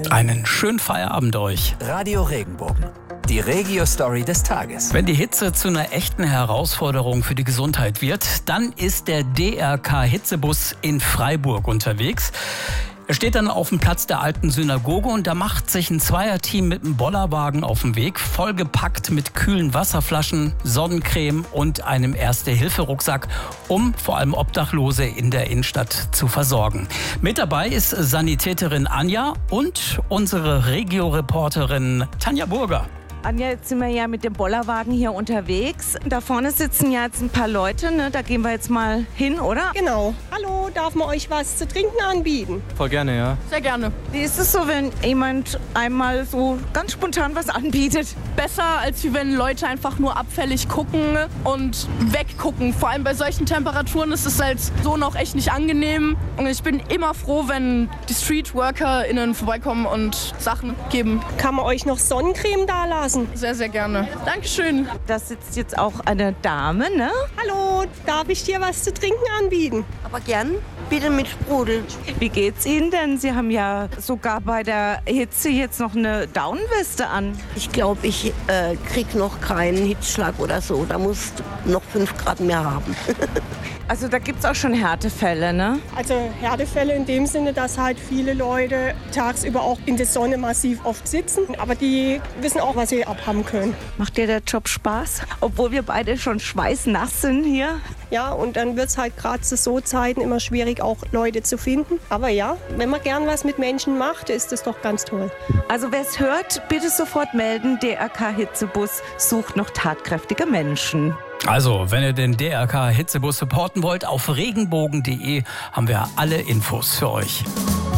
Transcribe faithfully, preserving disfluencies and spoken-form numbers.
Einen schönen Feierabend euch. Radio Regenbogen. Die Regio-Story des Tages. Wenn die Hitze zu einer echten Herausforderung für die Gesundheit wird, dann ist der D R K-Hitzebus in Freiburg unterwegs. Er steht dann auf dem Platz der alten Synagoge und da macht sich ein Zweierteam mit einem Bollerwagen auf den Weg, vollgepackt mit kühlen Wasserflaschen, Sonnencreme und einem Erste-Hilfe-Rucksack, um vor allem Obdachlose in der Innenstadt zu versorgen. Mit dabei ist Sanitäterin Anja und unsere Regio-Reporterin Tanja Burger. Anja, jetzt sind wir ja mit dem Bollerwagen hier unterwegs. Da vorne sitzen ja jetzt ein paar Leute, ne? Da gehen wir jetzt mal hin, oder? Genau. Hallo, darf man euch was zu trinken anbieten? Voll gerne, ja. Sehr gerne. Wie ist es so, wenn jemand einmal so ganz spontan was anbietet? Besser, als wie wenn Leute einfach nur abfällig gucken und weggucken. Vor allem bei solchen Temperaturen ist es halt so noch echt nicht angenehm. Und ich bin immer froh, wenn die StreetworkerInnen vorbeikommen und Sachen geben. Kann man euch noch Sonnencreme da lassen? Sehr, sehr gerne. Dankeschön. Da sitzt jetzt auch eine Dame, ne? Hallo, darf ich dir was zu trinken anbieten? Aber gern, bitte mit Sprudel. Wie geht's Ihnen denn? Sie haben ja sogar bei der Hitze jetzt noch eine Daunenweste an. Ich glaube, ich äh, krieg noch keinen Hitzschlag oder so. Da muss noch fünf Grad mehr haben. Also da gibt's auch schon Härtefälle, ne? Also Härtefälle in dem Sinne, dass halt viele Leute tagsüber auch in der Sonne massiv oft sitzen. Aber die wissen auch, was sie abhaben können. Macht dir der Job Spaß? Obwohl wir beide schon schweißnass sind hier. Ja, und dann wird es halt gerade zu so Zeiten immer schwierig, auch Leute zu finden. Aber ja, wenn man gern was mit Menschen macht, ist das doch ganz toll. Also wer es hört, bitte sofort melden. D R K-Hitzebus sucht noch tatkräftige Menschen. Also, wenn ihr den D R K-Hitzebus supporten wollt, auf regenbogen punkt de haben wir alle Infos für euch.